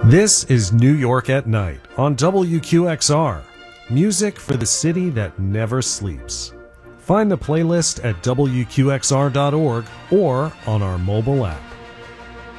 This is New York at Night on WQXR, music for the city that never sleeps. Find the playlist at WQXR.org or on our mobile app.